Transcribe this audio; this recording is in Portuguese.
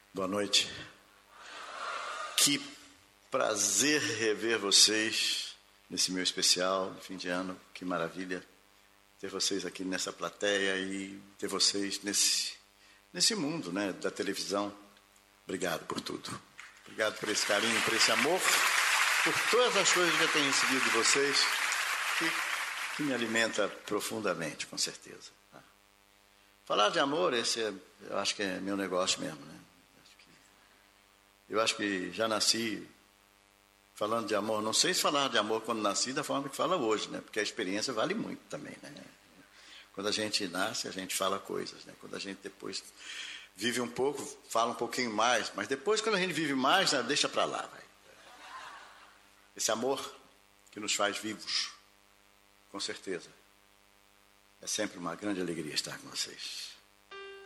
Boa noite. Que prazer rever vocês nesse meu especial de fim de ano. Que maravilha ter vocês aqui nessa plateia e ter vocês nesse mundo, né, da televisão. Obrigado por tudo. Obrigado por esse carinho, por esse amor, por todas as coisas que eu tenho recebido de vocês, que me alimenta profundamente, com certeza. Falar de amor, eu acho que é meu negócio mesmo, né? Eu acho que já nasci falando de amor. Não sei se falar de amor quando nasci da forma que fala hoje, né? Porque a experiência vale muito também, né? Quando a gente nasce, a gente fala coisas, né? Quando a gente depois vive um pouco, fala um pouquinho mais. Mas depois, quando a gente vive mais, né, deixa para lá. Vai. Esse amor que nos faz vivos, com certeza. É sempre uma grande alegria estar com vocês.